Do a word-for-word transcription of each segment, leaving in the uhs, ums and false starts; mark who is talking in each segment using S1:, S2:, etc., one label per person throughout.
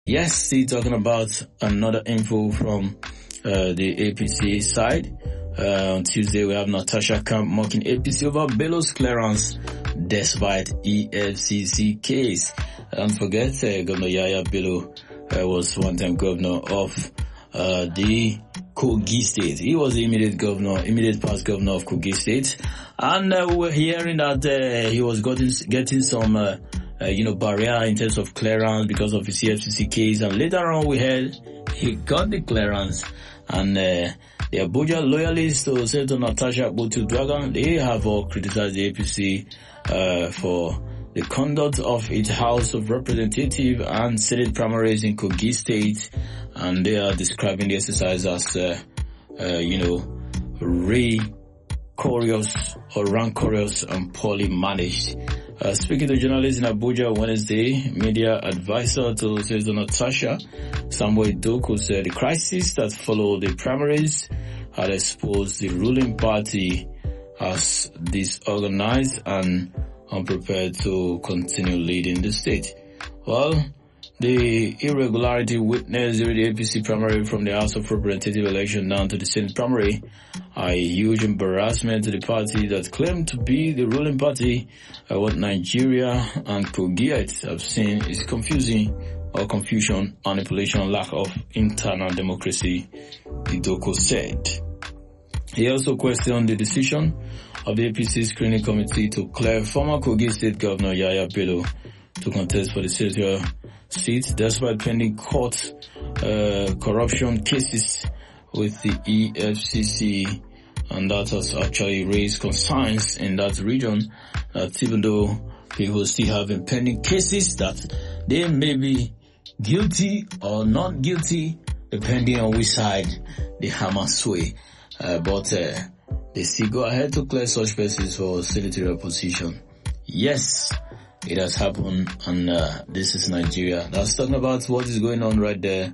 S1: Yes, still talking about another info from uh, the A P C side. Uh, on Tuesday, we have Natasha Camp mocking A P C over Bello's clearance despite E F C C case. Don't forget, uh, Governor Yaya Bello uh, was one-time governor of uh, the Kogi State. He was the immediate governor, immediate past governor of Kogi State. And uh, we were hearing that uh, he was getting, getting some... Uh, Uh, you know, barrier in terms of clearance because of his E F C C case, and later on we heard he got the clearance, and uh, the Abuja loyalists to Senator Natasha Akpoti-Uduaghan, they have all criticized the A P C uh, for the conduct of its House of Representatives and Senate primaries in Kogi State, and they are describing the exercise as, uh, uh, you know, rancorous or rancorous and poorly managed. Uh, speaking to journalists in Abuja Wednesday, media advisor to Senator Natasha, Samuel Doku, said the crisis that followed the primaries had exposed the ruling party as disorganized and unprepared to continue leading the state. Well, the irregularity witnessed during the A P C primary from the House of Representatives election down to the Senate primary are a huge embarrassment to the party that claimed to be the ruling party. Uh, what Nigeria and Kogiites have seen is confusing or confusion, manipulation, lack of internal democracy, Idoko said. He also questioned the decision of the A P C screening committee to clear former Kogi State Governor Yaya Bello to contest for the senatorial seat despite pending court uh, corruption cases with the E F C C, and that has actually raised concerns in that region that even though people still have pending cases, that they may be guilty or not guilty depending on which side the hammer sway, uh, but uh, they still go ahead to clear such persons for senatorial position. Yes, it has happened, and uh, this is Nigeria. That's talking about what is going on right there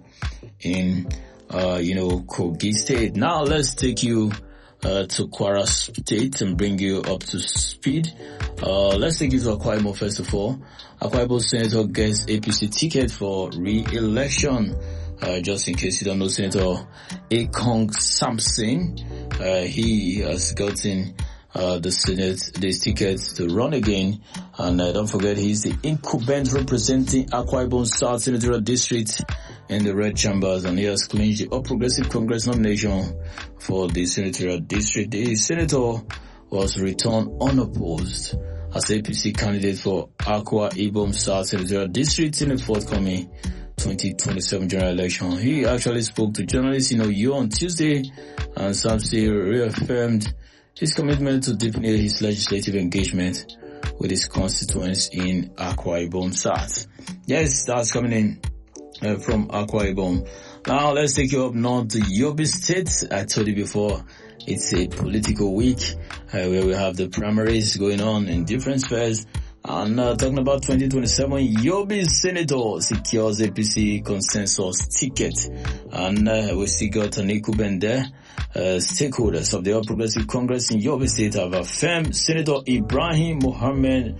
S1: in, uh, you know, Kogi State. Now let's take you uh, to Kwara State and bring you up to speed. Uh, let's take you to Akwa Ibom first of all. Akwa Ibom Senator gets A P C ticket for re-election. Uh, just in case you don't know, Senator Ekong Samson, uh, he has gotten Uh, the Senate, this ticket to run again. And uh, don't forget, he's the incumbent representing Akwa Ibom South Senatorial District in the red chambers, and he has clinched the All Progressive Congress nomination for the Senatorial District. The senator was returned unopposed as A P C candidate for Akwa Ibom South Senatorial District in the forthcoming twenty twenty-seven general election. He actually spoke to journalists in Oyo on Tuesday, and Samson reaffirmed his commitment to deepen his legislative engagement with his constituents in Akwa Ibom South. Yes, that's coming in uh, from Akwa Ibom. Now let's take you up north to Yobe State. I told you before, it's a political week uh, where we have the primaries going on in different spheres. And uh, talking about twenty twenty-seven, Yobe Senator secures A P C consensus ticket. And uh, we still got an incumbent there. Uh, stakeholders of the All Progressive Congress in Yobe State have affirmed Senator Ibrahim Mohammed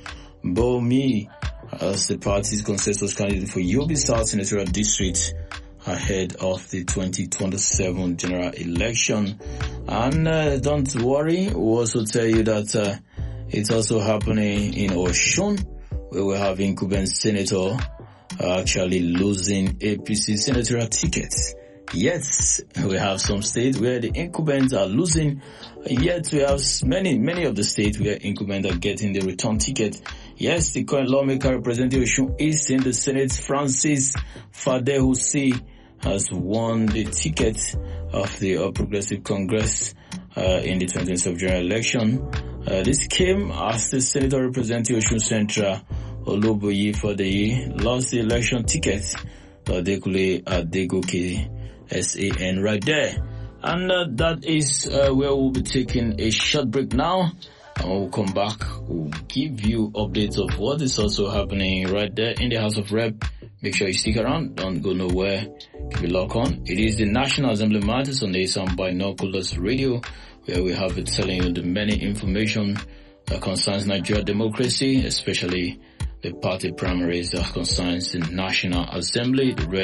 S1: Bomi as the party's consensus candidate for Yobe South Senatorial District ahead of the twenty twenty-seven general election. And uh, don't worry, we'll also tell you that uh, it's also happening in Oshun, where we have incumbent senator uh, actually losing A P C senatorial tickets. Yes, we have some states where the incumbents are losing, yet we have many, many of the states where incumbents are getting the return ticket. Yes, the current lawmaker representing Oshun East in the Senate, Francis Fadehusi, has won the ticket of the All Progressive Congress uh, in the twenty twenty-seven general election. Uh, this came as the senator representing Oshun Central, Oluboyi Fadeyi, lost the election ticket to Adekule Adegoke S A N right there. And uh, that is uh, where we'll be taking a short break now. And when we'll come back, we'll give you updates of what is also happening right there in the House of Rep. Make sure you stick around. Don't go nowhere. Keep it locked on. It is the National Assembly Matters on the Sound Binoculars Radio, where we have been telling you the many information that concerns Nigeria democracy, especially the party primaries that concerns the National Assembly, the